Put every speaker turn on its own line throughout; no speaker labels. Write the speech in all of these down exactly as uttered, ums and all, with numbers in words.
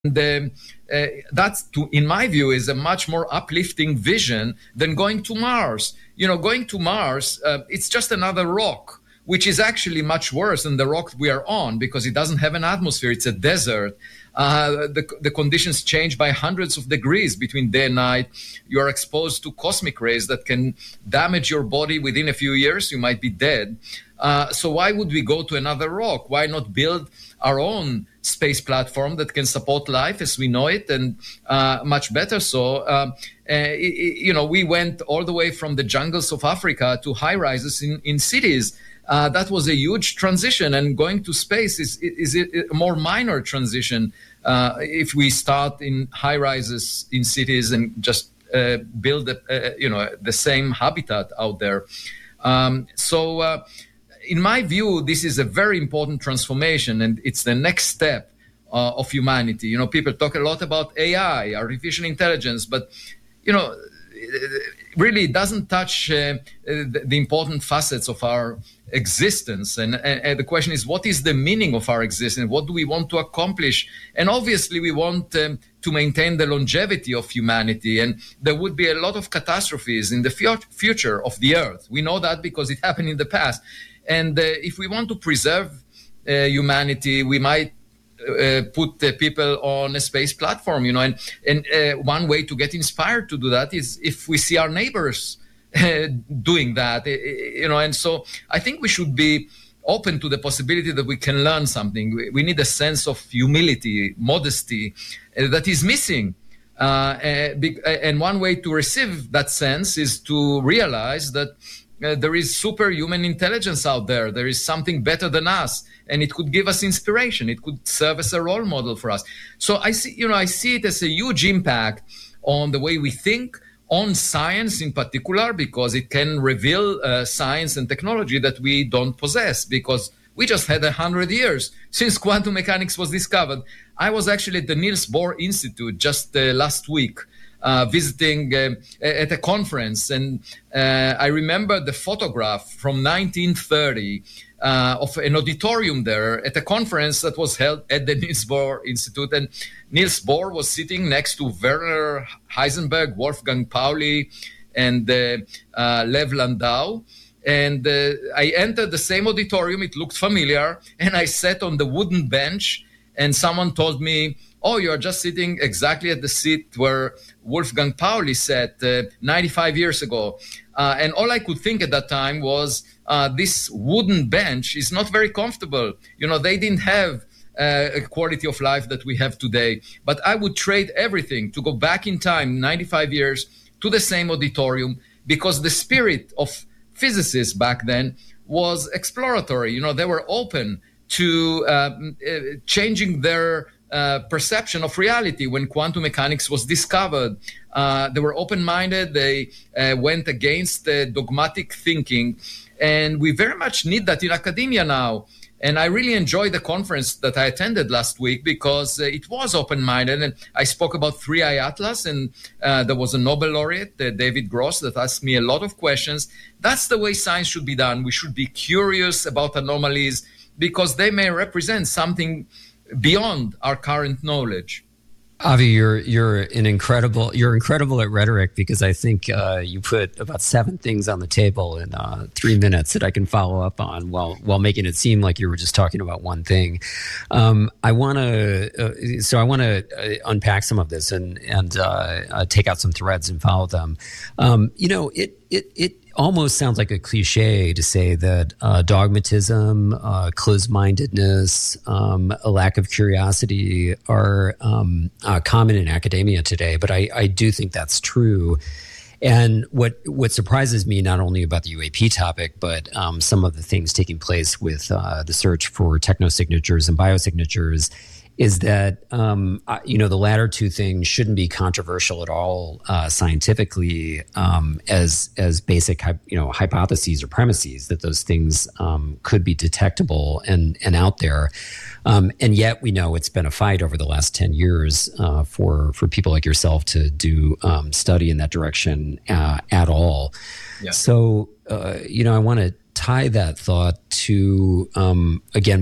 The, uh, that's, to, in my view, is a much more uplifting vision than going to Mars. You know, going to Mars, uh, it's just another rock, which is actually much worse than the rock we are on because it doesn't have an atmosphere. It's a desert. Uh, the, the conditions change by hundreds of degrees between day and night. You are exposed to cosmic rays that can damage your body within a few years. You might be dead. Uh, so why would we go to another rock? Why not build our own space platform that can support life as we know it, and uh, much better so? Um, uh, you know, we went all the way from the jungles of Africa to high rises in, in cities. Uh, that was a huge transition, and going to space is, is a more minor transition uh, if we start in high rises in cities and just uh, build, a, a, you know, the same habitat out there. Um, so, uh, in my view, this is a very important transformation, and it's the next step uh, of humanity. You know, people talk a lot about A I, artificial intelligence, but, you know, it really doesn't touch uh, the, the important facets of our existence. And, and, and the question is, what is the meaning of our existence? What do we want to accomplish? And obviously, we want um, to maintain the longevity of humanity. And there would be a lot of catastrophes in the fu- future of the Earth. We know that because it happened in the past. And uh, if we want to preserve uh, humanity, we might uh, put uh, people on a space platform, you know. And, and uh, one way to get inspired to do that is if we see our neighbors uh, doing that, you know. And so I think we should be open to the possibility that we can learn something. We, we need a sense of humility, modesty uh, that is missing. Uh, uh, and one way to receive that sense is to realize that Uh, there is superhuman intelligence out there. There is something better than us, and it could give us inspiration. It could serve as a role model for us. So I see, you know, I see it as a huge impact on the way we think, on science in particular, because it can reveal uh, science and technology that we don't possess, because we just had a hundred years since quantum mechanics was discovered. I was actually at the Niels Bohr Institute just uh, last week, Uh, visiting uh, at a conference, and uh, I remember the photograph from nineteen thirty uh, of an auditorium there at a conference that was held at the Niels Bohr Institute, and Niels Bohr was sitting next to Werner Heisenberg, Wolfgang Pauli, and uh, uh, Lev Landau. And uh, I entered the same auditorium. It looked familiar, and I sat on the wooden bench, and someone told me, "Oh, you're just sitting exactly at the seat where Wolfgang Pauli sat uh, ninety-five years ago." Uh, and all I could think at that time was, uh, this wooden bench is not very comfortable. You know, they didn't have uh, a quality of life that we have today. But I would trade everything to go back in time, ninety-five years, to the same auditorium, because the spirit of physicists back then was exploratory. You know, they were open to uh, uh, changing their Uh, perception of reality. When quantum mechanics was discovered, uh, they were open-minded. They uh, went against uh, dogmatic thinking, and we very much need that in academia now. And I really enjoyed the conference that I attended last week because uh, it was open-minded, and I spoke about three I Atlas, and uh, there was a Nobel laureate, uh, David Gross, that asked me a lot of questions. That's the way science should be done. We should be curious about anomalies because they may represent something beyond our current knowledge.
Avi, you're you're an incredible you're incredible at rhetoric, because I think uh, you put about seven things on the table in uh, three minutes that I can follow up on, while while making it seem like you were just talking about one thing. Um, I want to uh, so I want to uh, unpack some of this and and uh, uh, take out some threads and follow them. Um, you know, it it it. almost sounds like a cliche to say that uh, dogmatism, uh, closed-mindedness, um, a lack of curiosity are um, uh, common in academia today, but I, I do think that's true. And what what surprises me, not only about the U A P topic, but um, some of the things taking place with uh, the search for technosignatures and biosignatures, is that, um, you know, the latter two things shouldn't be controversial at all uh, scientifically um, as as basic, you know, hypotheses or premises that those things um, could be detectable and, and out there. Um, and yet we know it's been a fight over the last ten years uh, for, for people like yourself to do um, study in that direction uh, at all. Yeah. So, uh, you know, I want to tie that thought to, um, again, what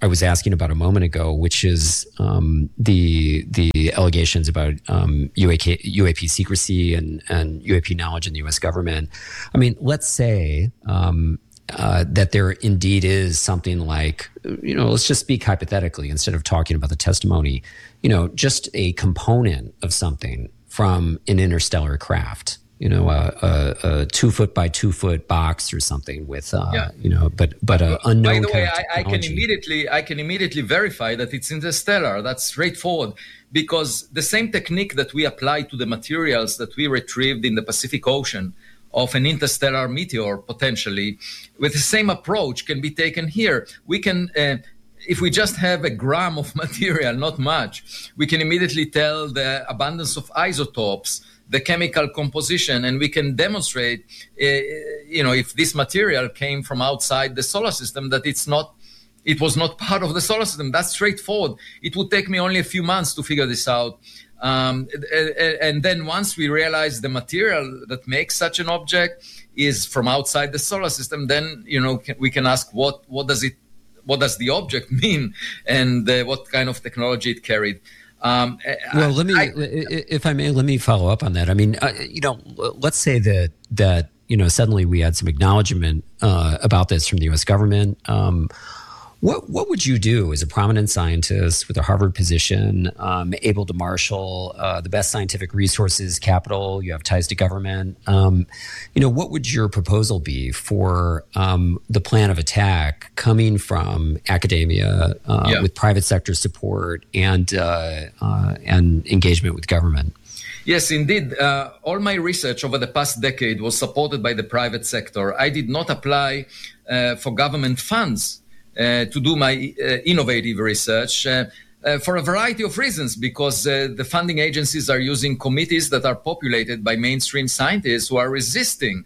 I was asking about a moment ago, which is um, the the allegations about um, U A K, U A P secrecy and, and U A P knowledge in the U S government. I mean, let's say um, uh, that there indeed is something like, you know, let's just speak hypothetically instead of talking about the testimony, you know, just a component of something from an interstellar craft. You know, a, a, a two foot by two foot box or something with, uh, yeah. you know, but but a unknown.
By the way,
kind of
I, I can immediately I can immediately verify that it's interstellar. That's straightforward, because the same technique that we apply to the materials that we retrieved in the Pacific Ocean of an interstellar meteor potentially, with the same approach can be taken here. We can. Uh, If we just have a gram of material, not much, we can immediately tell the abundance of isotopes, the chemical composition, and we can demonstrate, uh, you know, if this material came from outside the solar system, that it's not, it was not part of the solar system. That's straightforward. It would take me only a few months to figure this out. Um, and then once we realize the material that makes such an object is from outside the solar system, then, you know, we can ask what, what does it, what does the object mean, and uh, what kind of technology it carried. Um,
well, let me,
I,
if I may, let me follow up on that. I mean, uh, you know, let's say that that you know suddenly we had some acknowledgement uh, about this from the U S government. Um, what what would you do as a prominent scientist with a Harvard position, um, able to marshal uh, the best scientific resources, capital? You have ties to government. Um, you know, what would your proposal be for um, the plan of attack coming from academia uh, yeah. with private sector support and uh, uh, and engagement with government?
Yes, indeed. Uh, all my research over the past decade was supported by the private sector. I did not apply uh, for government funds Uh, to do my uh, innovative research uh, uh, for a variety of reasons, because uh, the funding agencies are using committees that are populated by mainstream scientists who are resisting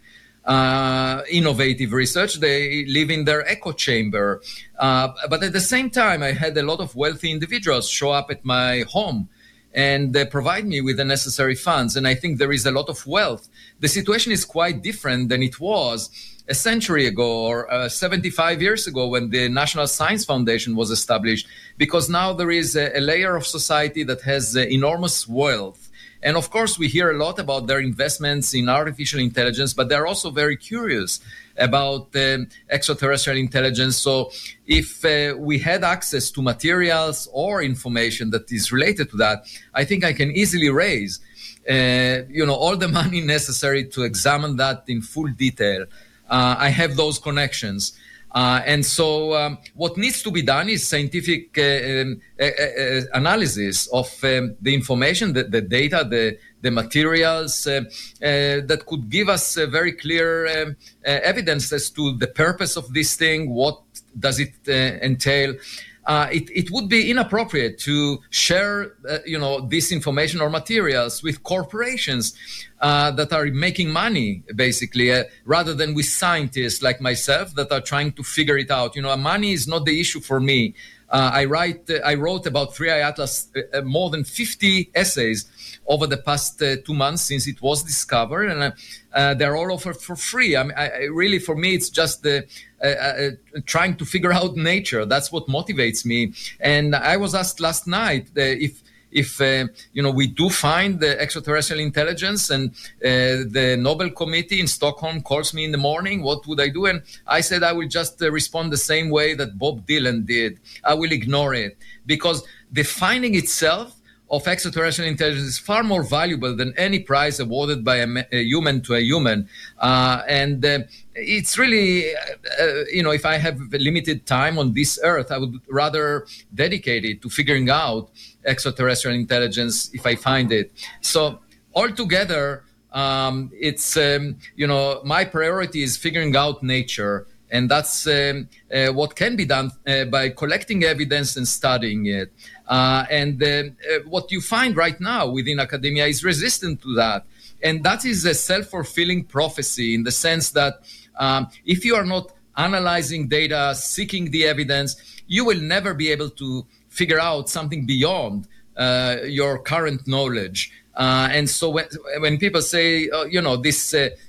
uh, innovative research. They live in their echo chamber. Uh, but at the same time, I had a lot of wealthy individuals show up at my home and uh, provide me with the necessary funds. And I think there is a lot of wealth. The situation is quite different than it was a century ago or uh, seventy-five years ago when the National Science Foundation was established, because now there is a, a layer of society that has uh, enormous wealth. And of course, we hear a lot about their investments in artificial intelligence, but they're also very curious about um, extraterrestrial intelligence. So if uh, we had access to materials or information that is related to that, I think I can easily raise uh, you know, all the money necessary to examine that in full detail. Uh, I have those connections. Uh, and so um, what needs to be done is scientific uh, um, uh, uh, analysis of um, the information, the, the data, the, the materials uh, uh, that could give us uh, very clear um, uh, evidence as to the purpose of this thing, what does it uh, entail. Uh, it, it would be inappropriate to share, uh, you know, this information or materials with corporations uh, that are making money, basically, uh, rather than with scientists like myself that are trying to figure it out. You know, money is not the issue for me. Uh, I write, uh, I wrote about three I Atlas, uh, more than fifty essays over the past uh, two months since it was discovered, and uh, uh, they're all offered for free. I mean, I, I really, for me, it's just the uh, uh, trying to figure out nature. That's what motivates me. And I was asked last night uh, if. If, uh, you know, we do find the extraterrestrial intelligence and uh, the Nobel Committee in Stockholm calls me in the morning, what would I do? And I said I will just uh, respond the same way that Bob Dylan did. I will ignore it, because the finding itself of extraterrestrial intelligence is far more valuable than any prize awarded by a, a human to a human. Uh, and uh, it's really, uh, you know, if I have limited time on this earth, I would rather dedicate it to figuring out extraterrestrial intelligence if I find it. So altogether, um, it's, um, you know, my priority is figuring out nature. And that's um, uh, what can be done uh, by collecting evidence and studying it. Uh, and uh, uh, what you find right now within academia is resistant to that. And that is a self-fulfilling prophecy in the sense that um, if you are not analyzing data, seeking the evidence, you will never be able to figure out something beyond uh, your current knowledge. Uh, and so when, when people say, uh, you know, this uh,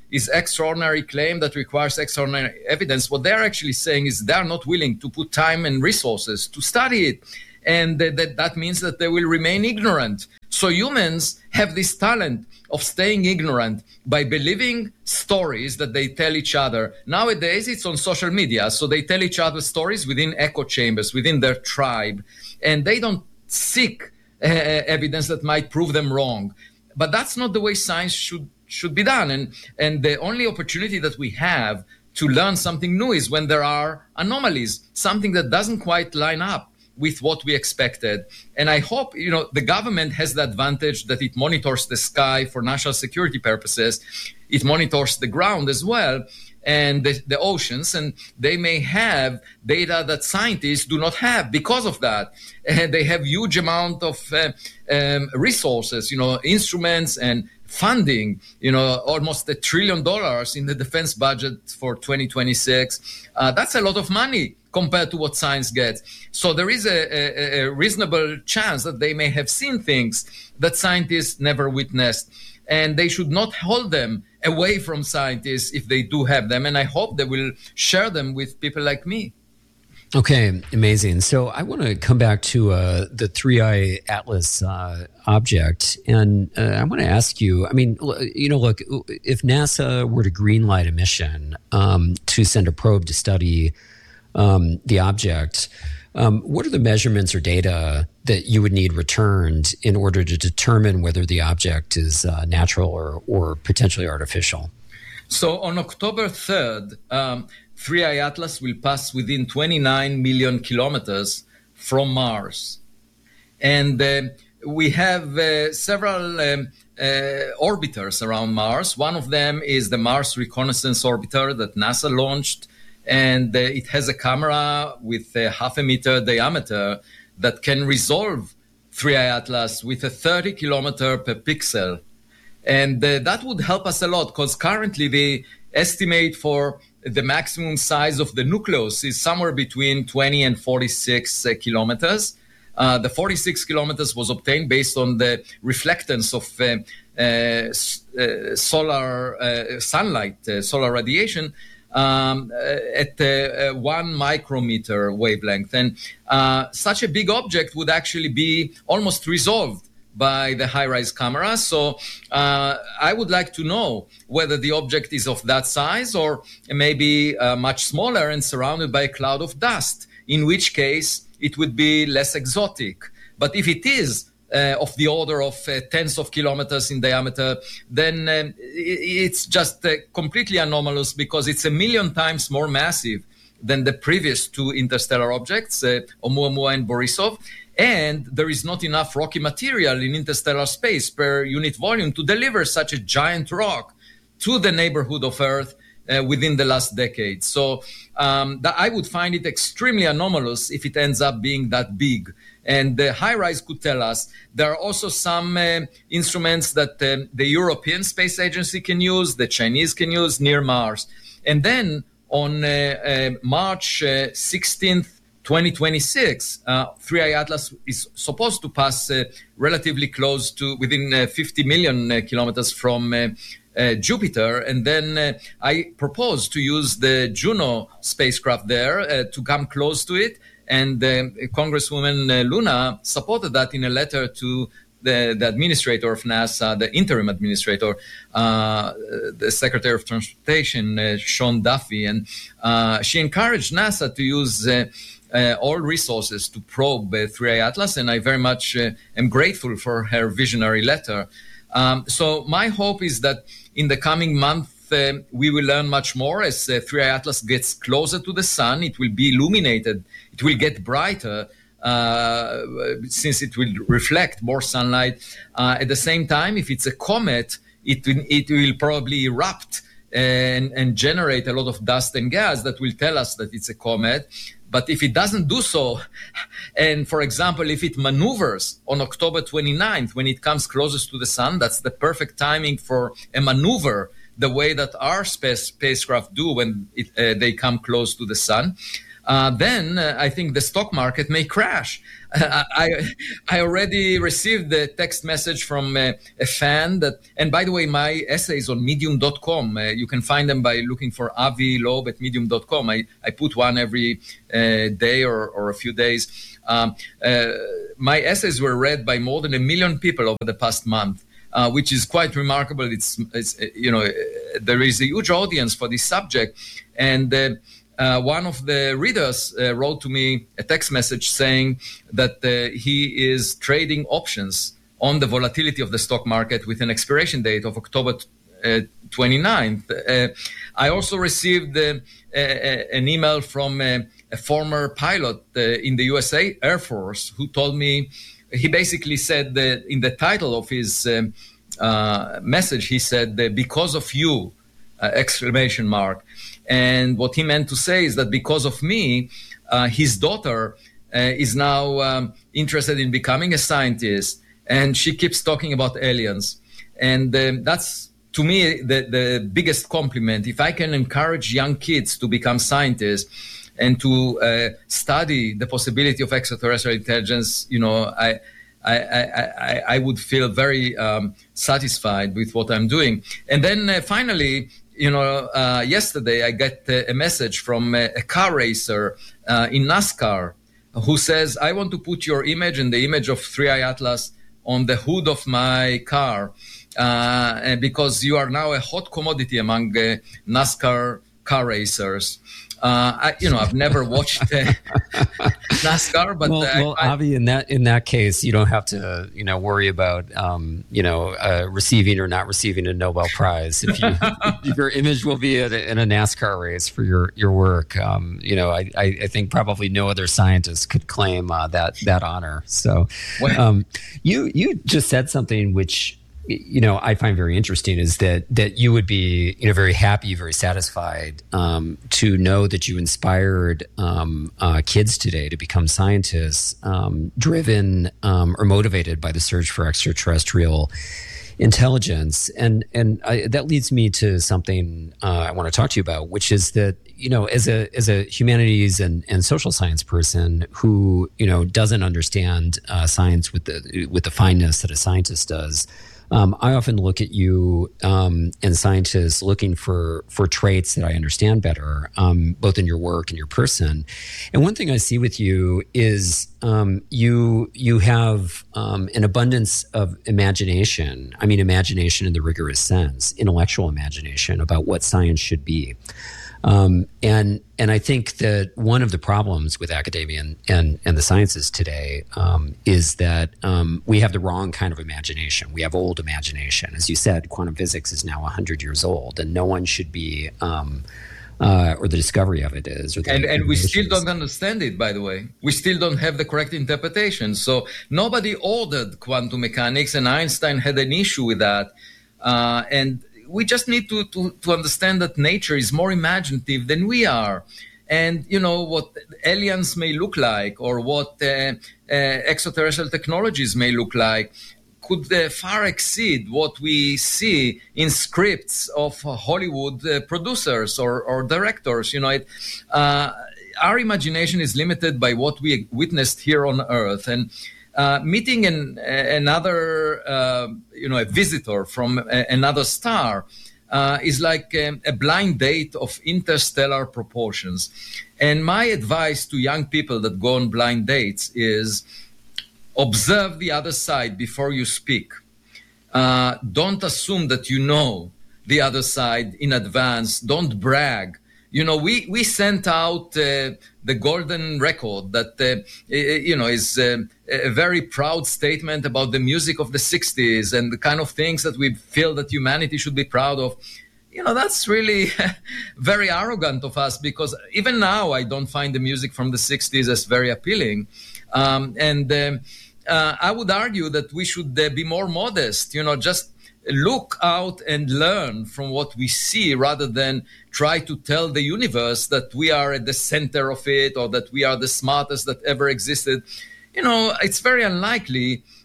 is extraordinary claim that requires extraordinary evidence. What they're actually saying is they're not willing to put time and resources to study it. And that, that means that they will remain ignorant. So humans have this talent of staying ignorant by believing stories that they tell each other. Nowadays, it's on social media. So they tell each other stories within echo chambers, within their tribe. And they don't seek uh, evidence that might prove them wrong. But that's not the way science should should be done. And, and the only opportunity that we have to learn something new is when there are anomalies, something that doesn't quite line up with what we expected. And I hope, you know, the government has the advantage that it monitors the sky for national security purposes. It monitors the ground as well, and the, the oceans, and they may have data that scientists do not have because of that. And they have huge amount of uh, um, resources, you know, instruments and funding, you know, almost a trillion dollars in the defense budget for twenty twenty-six. Uh, that's a lot of money compared to what science gets. So there is a, a, a reasonable chance that they may have seen things that scientists never witnessed. And they should not hold them away from scientists if they do have them. And I hope they will share them with people like me.
Okay, amazing. So I want to come back to uh, the three-eye Atlas uh, object. And uh, I want to ask you, I mean, you know, look, if NASA were to greenlight a mission um, to send a probe to study um, the object, um, what are the measurements or data that you would need returned in order to determine whether the object is uh, natural or, or potentially artificial?
So on October third, um, three-eye Atlas will pass within twenty-nine million kilometers from Mars. And uh, we have uh, several um, uh, orbiters around Mars. One of them is the Mars Reconnaissance Orbiter that NASA launched. And uh, it has a camera with a half a meter diameter that can resolve three-eye Atlas with a thirty kilometer per pixel. And uh, that would help us a lot, because currently the estimate for the maximum size of the nucleus is somewhere between twenty and forty-six uh, kilometers. Uh, the forty-six kilometers was obtained based on the reflectance of uh, uh, uh, solar uh, sunlight, uh, solar radiation, um, uh, at uh, uh, one micrometer wavelength. And uh, such a big object would actually be almost resolved by the high-rise camera. So uh, I would like to know whether the object is of that size or maybe uh, much smaller and surrounded by a cloud of dust, in which case it would be less exotic. But if it is uh, of the order of uh, tens of kilometers in diameter, then um, it's just uh, completely anomalous, because it's a million times more massive than the previous two interstellar objects, uh, Oumuamua and Borisov. And there is not enough rocky material in interstellar space per unit volume to deliver such a giant rock to the neighborhood of Earth uh, within the last decade. So um, that I would find it extremely anomalous if it ends up being that big. And the HiRISE could tell us there are also some uh, instruments that uh, the European Space Agency can use, the Chinese can use near Mars. And then on uh, uh, March uh, sixteenth, twenty twenty-six, uh, three-eye Atlas is supposed to pass uh, relatively close to within uh, fifty million uh, kilometers from uh, uh, Jupiter. And then uh, I propose to use the Juno spacecraft there uh, to come close to it. And uh, Congresswoman uh, Luna supported that in a letter to the, the administrator of NASA, the interim administrator, uh, the Secretary of Transportation, uh, Sean Duffy. And uh, she encouraged NASA to use uh, uh, all resources to probe uh, three-eye Atlas. And I very much uh, am grateful for her visionary letter. Um, so my hope is that in the coming month, Uh, we will learn much more as uh, three-eye Atlas gets closer to the sun. It will be illuminated. It will get brighter uh, since it will reflect more sunlight. Uh, at the same time, if it's a comet, it, it will probably erupt and, and generate a lot of dust and gas that will tell us that it's a comet. But if it doesn't do so, and for example, if it maneuvers on October twenty-ninth, when it comes closest to the sun, that's the perfect timing for a maneuver, the way that our space, spacecraft do when it, uh, they come close to the sun. uh, then uh, I think the stock market may crash. Uh, I I already received the text message from uh, a fan that, and by the way, my essays on medium dot com, uh, you can find them by looking for Avi Loeb at medium dot com. I, I put one every uh, day or, or a few days. Um, uh, my essays were read by more than a million people over the past month. Uh, which is quite remarkable. It's, it's, you know, there is a huge audience for this subject. And uh, uh, one of the readers uh, wrote to me a text message saying that uh, he is trading options on the volatility of the stock market with an expiration date of October uh, twenty-ninth. Uh, I also received uh, a, an email from uh, a former pilot uh, in the U S A Air Force who told me, he basically said that in the title of his um, uh, message, he said, uh, because of you, uh, exclamation mark. And what he meant to say is that because of me, uh, his daughter uh, is now um, interested in becoming a scientist. And she keeps talking about aliens. And um, that's, to me, the, the biggest compliment. If I can encourage young kids to become scientists, and to uh, study the possibility of extraterrestrial intelligence, you know, I, I, I, I would feel very um, satisfied with what I'm doing. And then uh, finally, you know, uh, yesterday I got uh, a message from a, a car racer uh, in NASCAR who says, I want to put your image and the image of three I Atlas on the hood of my car uh, and because you are now a hot commodity among uh, NASCAR car racers. Uh, I, you know, I've never watched uh, NASCAR, but
well,
uh,
well
I,
Avi, in that in that case, you don't have to, you know, worry about, um, you know, uh, receiving or not receiving a Nobel Prize. If, you, if your image will be at a, in a NASCAR race for your your work, um, you know, I, I, I think probably no other scientist could claim uh, that that honor. So, um, you you just said something which, you know, I find very interesting is that that you would be, you know, very happy, very satisfied um, to know that you inspired um, uh, kids today to become scientists, um, driven um, or motivated by the search for extraterrestrial intelligence. And and I, that leads me to something uh, I want to talk to you about, which is that, you know, as a as a humanities and, and social science person who, you know, doesn't understand uh, science with the with the fineness that a scientist does. Um, I often look at you um, and scientists looking for for traits that I understand better, um, both in your work and your person. And one thing I see with you is um, you you have um, an abundance of imagination. I mean, imagination in the rigorous sense, intellectual imagination about what science should be. Um, and and I think that one of the problems with academia and, and, and the sciences today um, is that um, we have the wrong kind of imagination. We have old imagination. As you said, quantum physics is now one hundred years old, and no one should be, um, uh, or the discovery of it is. Or the
and and we still don't understand it, by the way. We still don't have the correct interpretation. So nobody ordered quantum mechanics, and Einstein had an issue with that. Uh, and we just need to, to, to understand that nature is more imaginative than we are. And, you know, what aliens may look like or what uh, uh, extraterrestrial technologies may look like could uh, far exceed what we see in scripts of Hollywood uh, producers or, or directors. You know, it, uh, our imagination is limited by what we witnessed here on Earth. And Uh, meeting an, another, uh, you know, a visitor from a, another star uh, is like um, a blind date of interstellar proportions. And my advice to young people that go on blind dates is observe the other side before you speak. Uh, don't assume that you know the other side in advance. Don't brag. You know, we, we sent out uh, the golden record that, uh, you know, is uh, a very proud statement about the music of the sixties and the kind of things that we feel that humanity should be proud of. You know, that's really very arrogant of us, because even now I don't find the music from the sixties as very appealing. Um, and um, uh, I would argue that we should uh, be more modest, you know, just look out and learn from what we see rather than try to tell the universe that we are at the center of it or that we are the smartest that ever existed. You know, it's very unlikely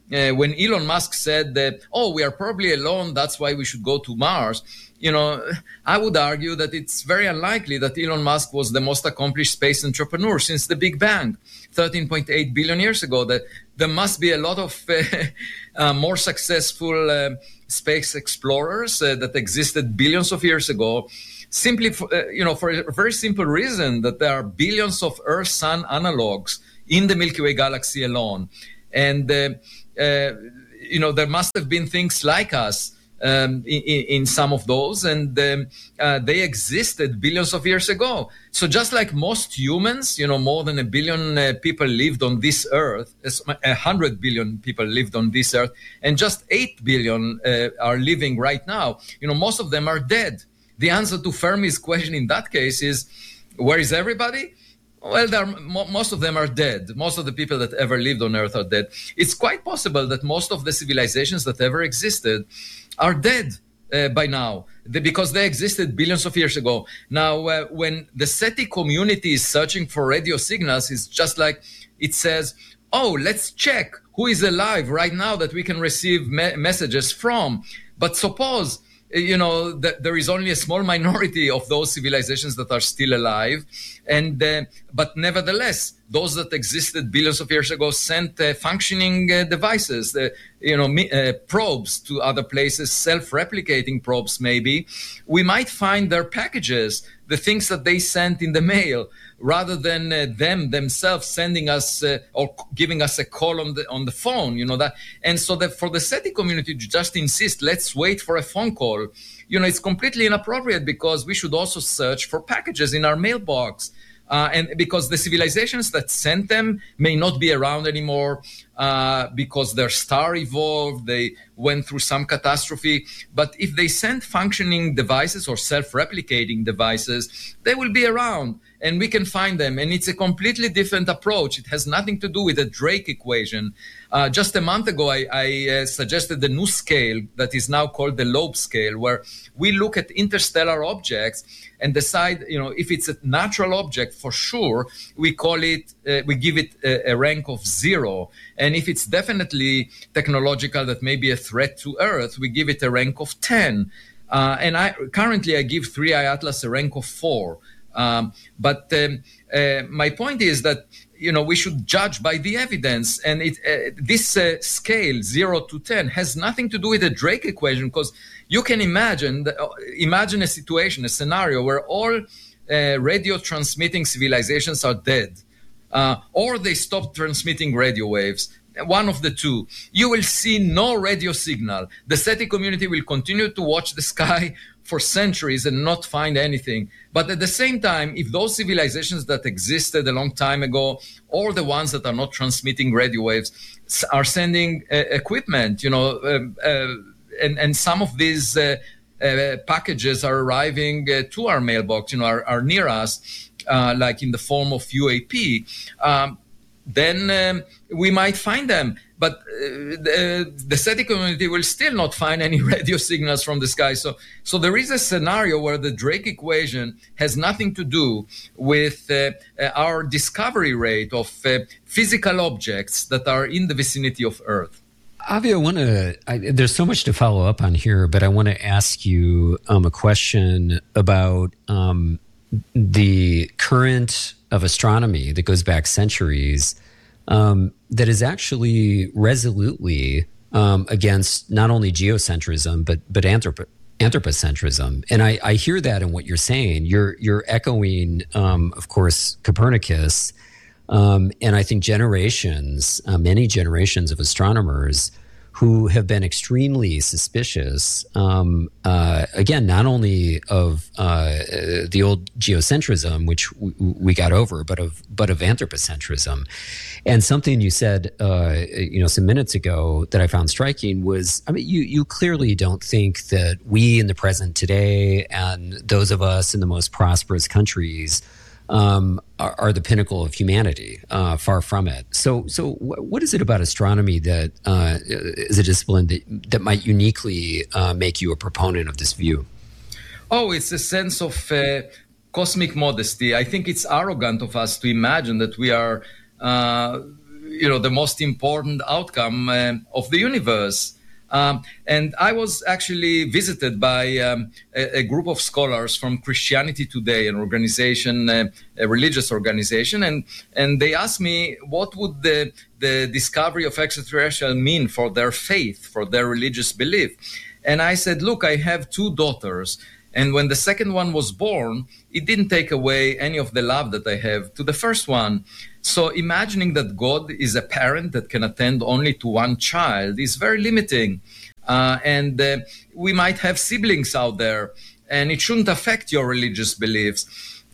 uh, when Elon Musk said that, oh, we are probably alone, that's why we should go to Mars, you know, I would argue that it's very unlikely that Elon Musk was the most accomplished space entrepreneur since the Big Bang, thirteen point eight billion years ago. That there must be a lot of uh, uh, more successful uh, space explorers uh, that existed billions of years ago. Simply, for, uh, you know, for a very simple reason that there are billions of Earth-Sun analogs in the Milky Way galaxy alone, and uh, uh, you know, there must have been things like us um, in, in some of those, and um, uh, they existed billions of years ago. So just like most humans, you know, more than a billion uh, people lived on this Earth, a hundred billion people lived on this Earth, and just eight billion uh, are living right now. You know, most of them are dead. The answer to Fermi's question in that case is, where is everybody? Well, there are, mo- most of them are dead. Most of the people that ever lived on Earth are dead. It's quite possible that most of the civilizations that ever existed are dead uh, by now, they, because they existed billions of years ago. Now, uh, when the SETI community is searching for radio signals, it's just like it says, oh, let's check who is alive right now that we can receive me- messages from. But suppose, you know, that there is only a small minority of those civilizations that are still alive. And uh, but nevertheless, those that existed billions of years ago sent uh, functioning uh, devices, uh, you know, uh, probes to other places, self-replicating probes maybe. We might find their packages, the things that they sent in the mail, rather than uh, them themselves sending us uh, or giving us a call on the on the phone, you know that. And so that for the SETI community to just insist, let's wait for a phone call, you know, it's completely inappropriate, because we should also search for packages in our mailbox. Uh, and because the civilizations that sent them may not be around anymore uh, because their star evolved, they went through some catastrophe. But if they send functioning devices or self-replicating devices, they will be around and we can find them. And it's a completely different approach. It has nothing to do with the Drake equation. Uh, just a month ago, I, I uh, suggested the new scale that is now called the Loeb scale, where we look at interstellar objects and decide, you know, if it's a natural object, for sure, we call it, uh, we give it a, a rank of zero. And if it's definitely technological, that may be a threat to Earth, we give it a rank of ten. Uh, and I currently I give three I Atlas a rank of four. Um, but um, uh, my point is that, you know, we should judge by the evidence, and it, uh, this uh, scale zero to ten has nothing to do with the Drake equation, because you can imagine the, uh, imagine a situation, a scenario where all uh, radio transmitting civilizations are dead, uh, or they stop transmitting radio waves. One of the two. You will see no radio signal. The SETI community will continue to watch the sky for centuries and not find anything. But at the same time, if those civilizations that existed a long time ago, or the ones that are not transmitting radio waves, are sending uh, equipment, you know, um, uh, and, and some of these uh, uh, packages are arriving uh, to our mailbox, you know, are, are near us, uh, like in the form of U A P, um, then um, we might find them. But uh, the, the SETI community will still not find any radio signals from the sky. So, so there is a scenario where the Drake equation has nothing to do with uh, our discovery rate of uh, physical objects that are in the vicinity of Earth.
Avi, I want to, there's so much to follow up on here, but I want to ask you um, a question about um, the current of astronomy that goes back centuries, um, that is actually resolutely um, against not only geocentrism, but but anthrop- anthropocentrism. And I, I hear that in what you're saying. You're you're echoing, um, of course, Copernicus, um, and I think generations, uh, many generations of astronomers who have been extremely suspicious, um, uh, again, not only of uh, the old geocentrism, which w- we got over, but of but of anthropocentrism. And something you said, uh, you know, some minutes ago that I found striking was, I mean, you you clearly don't think that we in the present today and those of us in the most prosperous countries Um, are, are the pinnacle of humanity. Uh, far from it. So, so wh- what is it about astronomy that uh, is a discipline that that might uniquely uh, make you a proponent of this view?
Oh, it's a sense of uh, cosmic modesty. I think it's arrogant of us to imagine that we are, uh, you know, the most important outcome uh, of the universe. Um, and I was actually visited by um, a, a group of scholars from Christianity Today, an organization, uh, a religious organization, and and they asked me what would the the discovery of extraterrestrial mean for their faith, for their religious belief. And I said, look, I have two daughters, and when the second one was born, it didn't take away any of the love that I have to the first one. So imagining that God is a parent that can attend only to one child is very limiting. Uh, and uh, we might have siblings out there, and it shouldn't affect your religious beliefs.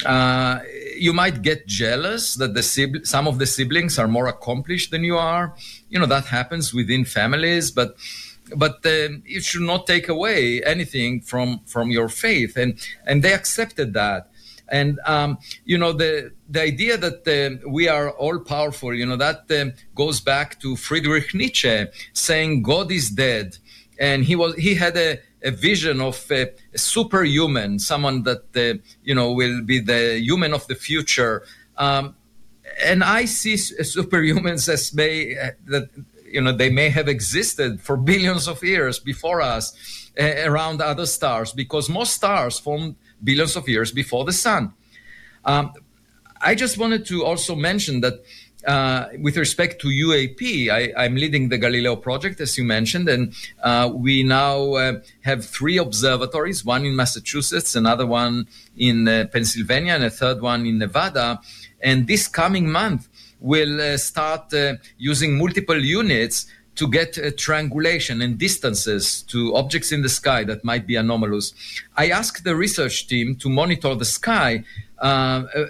Uh, you might get jealous that the sib- some of the siblings are more accomplished than you are. You know, that happens within families, but but uh, it should not take away anything from, from your faith. And, and they accepted that. And, um, you know, the the idea that uh, we are all powerful, you know, that uh, goes back to Friedrich Nietzsche saying God is dead. And he was he had a, a vision of uh, a superhuman, someone that, uh, you know, will be the human of the future. Um, and I see superhumans as may, uh, that, you know, they may have existed for billions of years before us uh, around other stars, because most stars formed billions of years before the sun. Um, I just wanted to also mention that uh, with respect to U A P, I, I'm leading the Galileo project, as you mentioned, and uh, we now uh, have three observatories, one in Massachusetts, another one in uh, Pennsylvania, and a third one in Nevada. And this coming month, we'll uh, start uh, using multiple units to get uh, triangulation and distances to objects in the sky that might be anomalous. I asked the research team to monitor the sky uh, uh,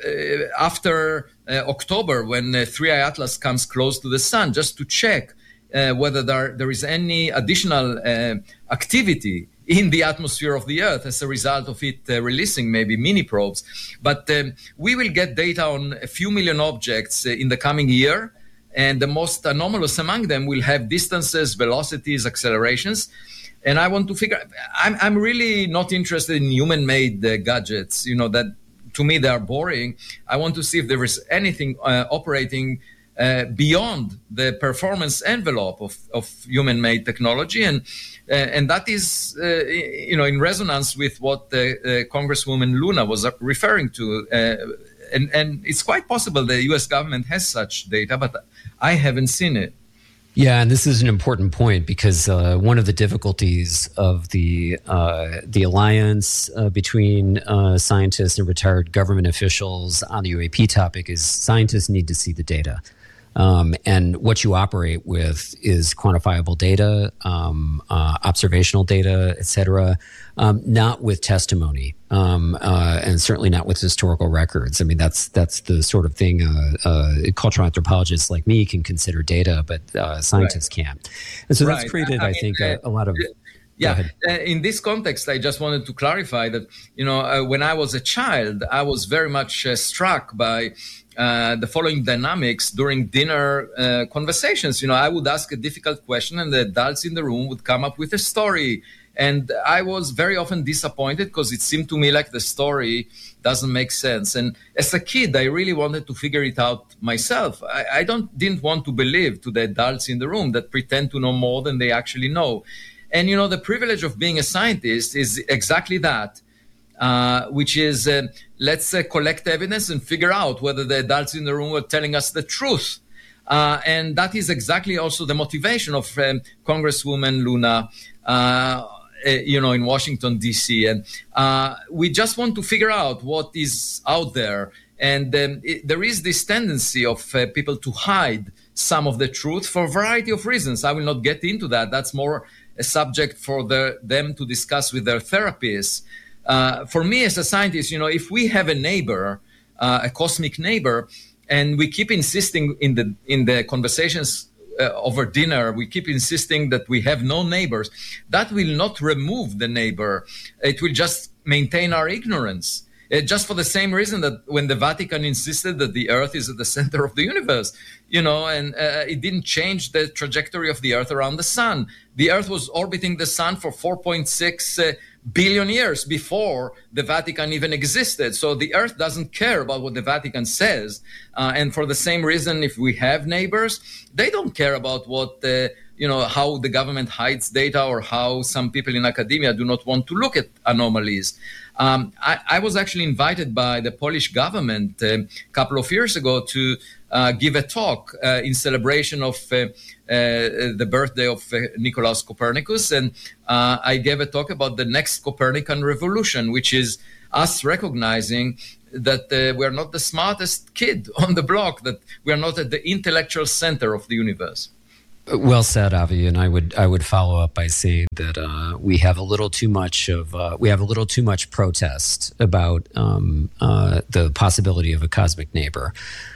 after uh, October, when uh, three I Atlas comes close to the sun, just to check uh, whether there, there is any additional uh, activity in the atmosphere of the Earth as a result of it uh, releasing maybe mini probes. But um, we will get data on a few million objects uh, in the coming year. And the most anomalous among them will have distances, velocities, accelerations. And I want to figure, I'm, I'm really not interested in human-made uh, gadgets, you know, that to me they are boring. I want to see if there is anything uh, operating uh, beyond the performance envelope of, of human-made technology. And uh, and that is, uh, you know, in resonance with what the, uh, Congresswoman Luna was referring to. Uh, And, and it's quite possible the U S government has such data, but I haven't seen it.
Yeah, and this is an important point, because uh, one of the difficulties of the uh, the alliance uh, between uh, scientists and retired government officials on the U A P topic is scientists need to see the data. Um, and what you operate with is quantifiable data, um, uh, observational data, et cetera, um, not with testimony, um, uh, and certainly not with historical records. I mean, that's that's the sort of thing uh, uh, cultural anthropologists like me can consider data, but uh, scientists right. can't. And so that's right. created, I, I mean, think, uh, a, a lot of...
Yeah, uh, in this context, I just wanted to clarify that, you know, uh, when I was a child, I was very much uh, struck by uh, the following dynamics during dinner uh, conversations. You know, I would ask a difficult question and the adults in the room would come up with a story. And I was very often disappointed because it seemed to me like the story doesn't make sense. And as a kid, I really wanted to figure it out myself. I, I don't didn't want to believe to the adults in the room that pretend to know more than they actually know. And, you know, the privilege of being a scientist is exactly that, uh, which is uh, let's uh, collect evidence and figure out whether the adults in the room are telling us the truth. Uh, and that is exactly also the motivation of um, Congresswoman Luna, uh, you know, in Washington, D C. And uh, we just want to figure out what is out there. And um, it, there is this tendency of uh, people to hide some of the truth for a variety of reasons. I will not get into that. That's more a subject for the, them to discuss with their therapists. Uh, for me as a scientist, you know, if we have a neighbor, uh, a cosmic neighbor, and we keep insisting in the in the conversations uh, over dinner, we keep insisting that we have no neighbors, that will not remove the neighbor. It will just maintain our ignorance. Uh, just for the same reason that when the Vatican insisted that the Earth is at the center of the universe, you know, and uh, it didn't change the trajectory of the Earth around the sun. The Earth was orbiting the sun for four point six uh, billion years before the Vatican even existed. So the Earth doesn't care about what the Vatican says. Uh, and for the same reason, if we have neighbors, they don't care about what, uh, you know, how the government hides data or how some people in academia do not want to look at anomalies. Um, I, I was actually invited by the Polish government a couple of years ago to uh, give a talk uh, in celebration of uh, uh, the birthday of uh, Nicolaus Copernicus. And uh, I gave a talk about the next Copernican revolution, which is us recognizing that uh, we're not the smartest kid on the block, that we're not at the intellectual center of the universe.
Well said, Avi, and I would I would follow up by saying that uh, we have a little too much of uh, we have a little too much protest about um, uh, the possibility of a cosmic neighbor.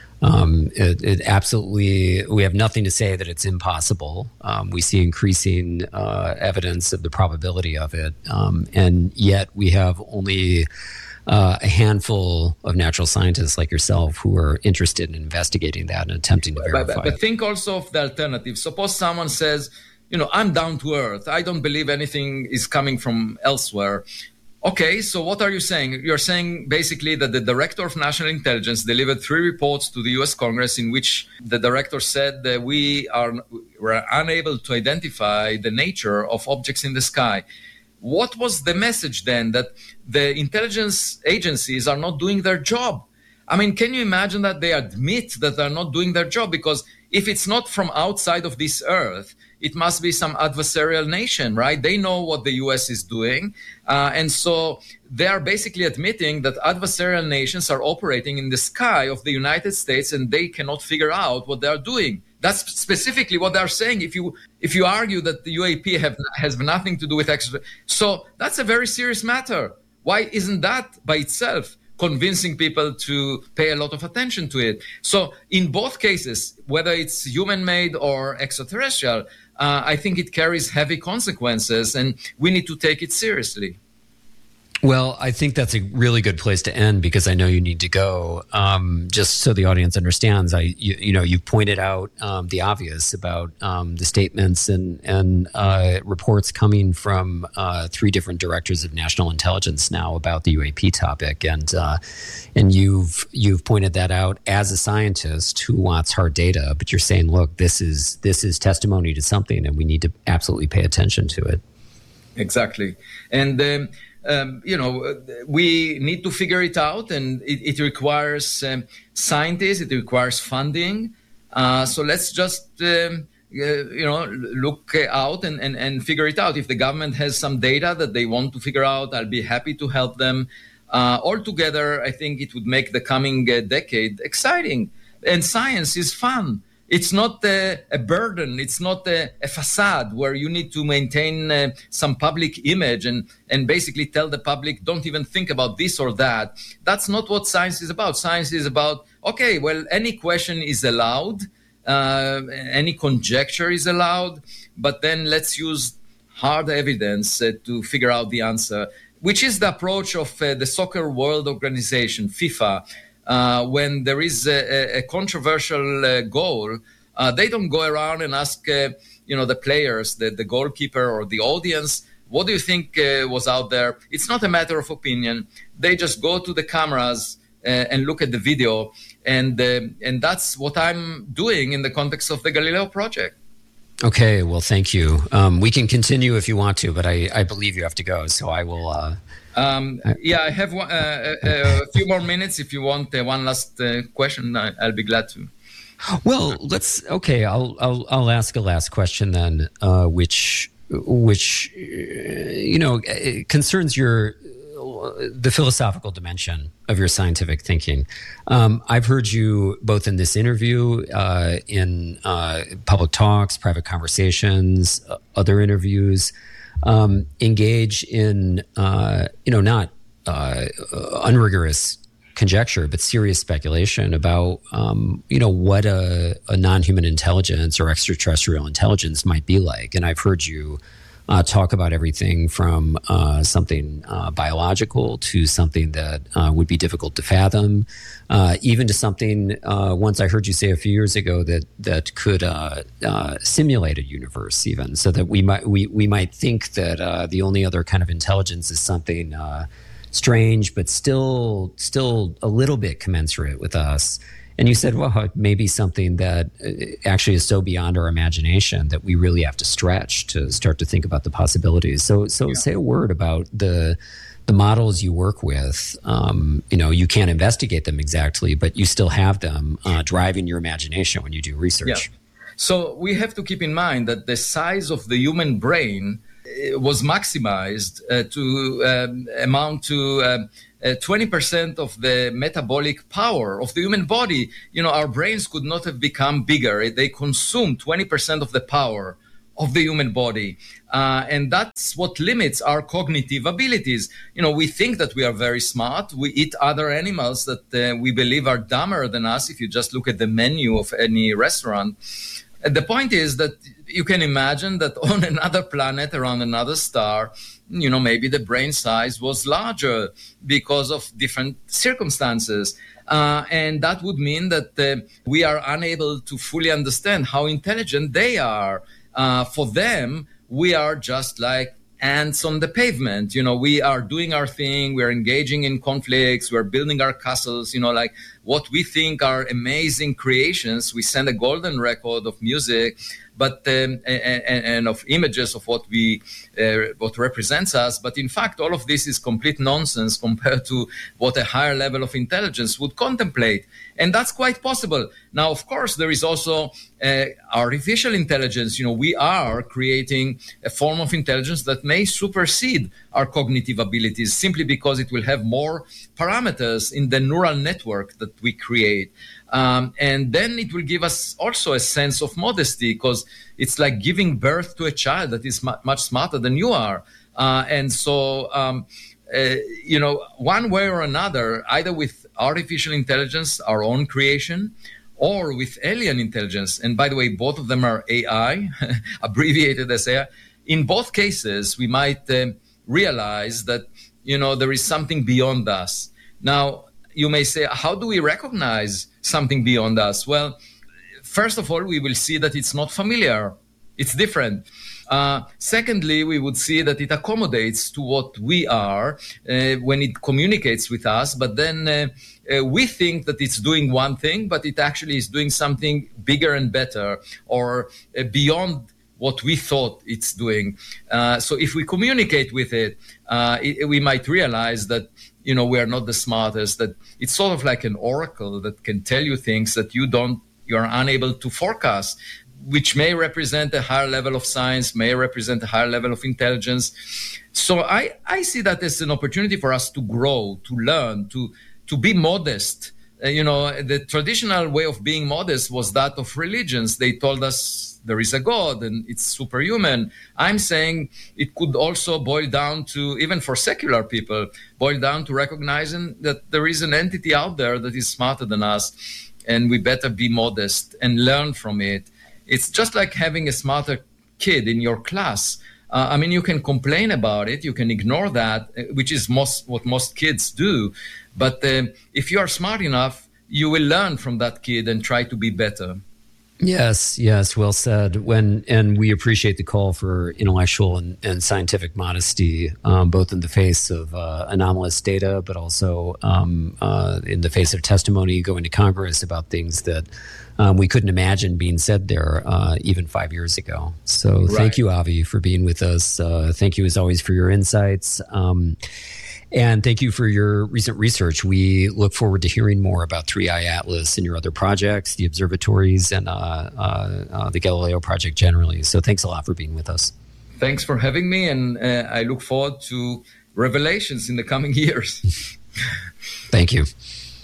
Um, it, it absolutely, we have nothing to say that it's impossible. Um, we see increasing uh, evidence of the probability of it, um, and yet we have only Uh, a handful of natural scientists like yourself who are interested in investigating that and attempting to verify.
But, but, but think also of the alternative. Suppose someone says, you know, I'm down to earth. I don't believe anything is coming from elsewhere. Okay, so what are you saying? You're saying basically that the Director of National Intelligence delivered three reports to the U S Congress in which the director said that we are we're unable to identify the nature of objects in the sky. What was the message then? That the intelligence agencies are not doing their job? I mean, can you imagine that they admit that they're not doing their job? Because if it's not from outside of this earth, it must be some adversarial nation, right? They know what the U S is doing. Uh, and so they are basically admitting that adversarial nations are operating in the sky of the United States and they cannot figure out what they're doing. That's specifically what they're saying. If you if you argue that the U A P have, has nothing to do with extra, so that's a very serious matter. Why isn't that by itself convincing people to pay a lot of attention to it? So in both cases, whether it's human-made or extraterrestrial, uh, I think it carries heavy consequences, and we need to take it seriously.
Well, I think that's a really good place to end because I know you need to go. Um, just so the audience understands, I you, you know you've pointed out um, the obvious about um, the statements and and uh, reports coming from uh, three different directors of national intelligence now about the U A P topic, and uh, and you've you've pointed that out as a scientist who wants hard data, but you're saying, look, this is this is testimony to something, and we need to absolutely pay attention to it.
Exactly, and. Um, Um, you know, we need to figure it out, and it, it requires um, scientists, it requires funding. Uh, so let's just, um, uh, you know, look out and, and, and figure it out. If the government has some data that they want to figure out, I'll be happy to help them. Uh, altogether, I think it would make the coming uh, decade exciting. And science is fun. It's not a, a burden. It's not a, a facade where you need to maintain uh, some public image and, and basically tell the public, don't even think about this or that. That's not what science is about. Science is about, okay, well, any question is allowed. Uh, any conjecture is allowed. But then let's use hard evidence uh, to figure out the answer, which is the approach of uh, the Soccer World Organization, FIFA. Uh, when there is a, a controversial uh, goal, uh, they don't go around and ask, uh, you know, the players, the, the goalkeeper or the audience, what do you think uh, was out there? It's not a matter of opinion. They just go to the cameras uh, and look at the video. And, uh, and that's what I'm doing in the context of the Galileo project.
Okay, well, thank you. Um, we can continue if you want to, but I, I believe you have to go, so I will... Uh...
Um, yeah, I have one, uh, a, a few more minutes. If you want uh, one last uh, question, I, I'll be glad to.
Well, let's. Okay, I'll I'll I'll ask a last question then, uh, which which uh, you know concerns your the philosophical dimension of your scientific thinking. Um, I've heard you both in this interview, uh, in uh, public talks, private conversations, uh, other interviews. Um, engage in, uh, you know, not uh, unrigorous conjecture, but serious speculation about, um, you know, what a, a non-human intelligence or extraterrestrial intelligence might be like. And I've heard you uh, talk about everything from uh, something uh, biological to something that uh, would be difficult to fathom, uh, even to something, uh, once I heard you say a few years ago, that that could uh, uh, simulate a universe even, so that we might we, we might think that uh, the only other kind of intelligence is something uh, strange, but still still a little bit commensurate with us. And you said, well, it may be something that actually is so beyond our imagination that we really have to stretch to start to think about the possibilities. So, so yeah. Say a word about the the models you work with. Um, you know, you can't investigate them exactly, but you still have them uh, driving your imagination when you do research. Yeah.
So we have to keep in mind that the size of the human brain was maximized uh, to um, amount to um, uh, twenty percent of the metabolic power of the human body. You know, our brains could not have become bigger. They consume twenty percent of the power of the human body. Uh, and that's what limits our cognitive abilities. You know, we think that we are very smart. We eat other animals that uh, we believe are dumber than us if you just look at the menu of any restaurant. And the point is that you can imagine that on another planet, around another star, you know, maybe the brain size was larger because of different circumstances. Uh, and that would mean that uh, we are unable to fully understand how intelligent they are. Uh, for them, we are just like ants on the pavement. You know, we are doing our thing. We're engaging in conflicts. We're building our castles, you know, like what we think are amazing creations. We send a golden record of music, but um, and, and of images of what we uh, what represents us. But in fact, all of this is complete nonsense compared to what a higher level of intelligence would contemplate. And that's quite possible. Now, of course, there is also uh, artificial intelligence. You know, we are creating a form of intelligence that may supersede our cognitive abilities simply because it will have more parameters in the neural network that we create. Um, and then it will give us also a sense of modesty, because it's like giving birth to a child that is mu- much smarter than you are. Uh, and so, um, uh, you know, one way or another, either with artificial intelligence, our own creation, or with alien intelligence, and by the way, both of them are A I, abbreviated as A I, in both cases, we might uh, realize that, you know, there is something beyond us. Now, you may say, how do we recognize something beyond us? Well, first of all, we will see that it's not familiar. It's different. Uh, secondly, we would see that it accommodates to what we are uh, when it communicates with us. But then uh, uh, we think that it's doing one thing, but it actually is doing something bigger and better, or uh, beyond what we thought it's doing. Uh, so if we communicate with it, uh, it, we might realize that, you know, we are not the smartest, that it's sort of like an oracle that can tell you things that you don't, you're unable to forecast, which may represent a higher level of science, may represent a higher level of intelligence. So I, I see that as an opportunity for us to grow, to learn, to, to be modest. Uh, you know, the traditional way of being modest was that of religions. They told us there is a God and it's superhuman. I'm saying it could also boil down to, even for secular people, boil down to recognizing that there is an entity out there that is smarter than us, and we better be modest and learn from it. It's just like having a smarter kid in your class. Uh, I mean, you can complain about it, you can ignore that, which is most what most kids do. But uh, if you are smart enough, you will learn from that kid and try to be better.
Yes, yes, well said. When and we appreciate the call for intellectual and, and scientific modesty, um, both in the face of uh, anomalous data, but also um, uh, in the face of testimony going to Congress about things that um, we couldn't imagine being said there uh, even five years ago. So right. Thank you, Avi, for being with us. Uh, thank you, as always, for your insights. Um, And thank you for your recent research. We look forward to hearing more about three I Atlas and your other projects, the observatories, and uh, uh, uh, the Galileo project generally. So thanks a lot for being with us.
Thanks for having me, and uh, I look forward to revelations in the coming years.
Thank you.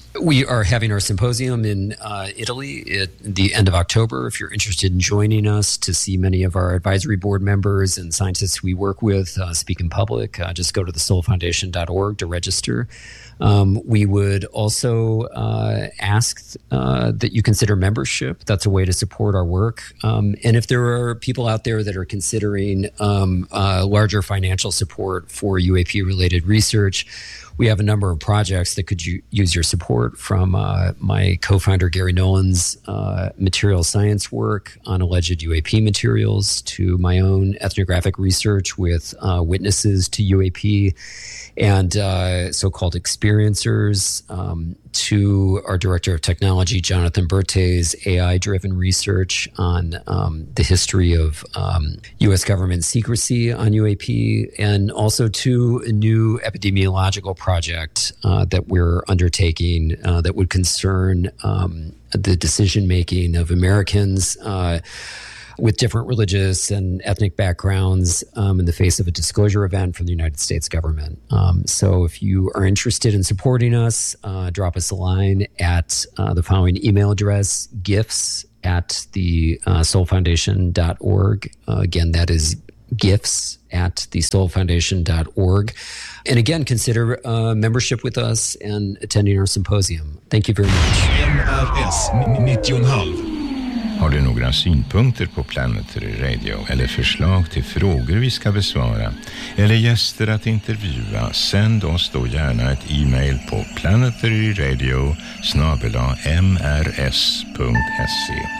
We are having our symposium in uh, Italy at the end of October. If you're interested in joining us to see many of our advisory board members and scientists we work with uh, speak in public, uh, just go to the soul foundation dot org to register. Um, we would also uh, ask uh, that you consider membership. That's a way to support our work. Um, and if there are people out there that are considering um, uh, larger financial support for U A P-related research, we have a number of projects that could u- use your support, from uh, my co-founder Gary Nolan's uh, material science work on alleged U A P materials, to my own ethnographic research with uh, witnesses to U A P and uh, so-called experiencers, um, to our director of technology, Jonathan Berte's A I-driven research on um, the history of um, U S government secrecy on U A P, and also to a new epidemiological project uh, that we're undertaking uh, that would concern um, the decision-making of Americans uh, with different religious and ethnic backgrounds um, in the face of a disclosure event from the United States government. Um, so if you are interested in supporting us, uh, drop us a line at uh, the following email address, gifts at the uh, soul foundation dot org. Uh, again, that is gifts at the soul foundation dot org. And again, consider uh, membership with us and attending our symposium. Thank you very much.
M R S nittio komma fem. Har du några synpunkter på Planetary Radio eller förslag till frågor vi ska besvara eller gäster att intervjua, sänd oss då gärna ett e-mail på planetaryradio snabel-a m r s punkt s e.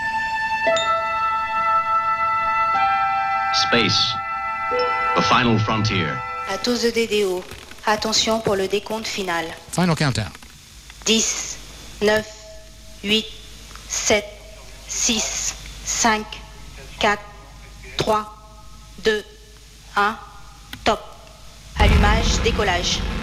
Space, the final frontier.
À tous de D D O, attention pour le décompte final.
Final countdown.
dix, neuf, huit, sept, six, cinq, quatre, trois, deux, un, top. Allumage, décollage.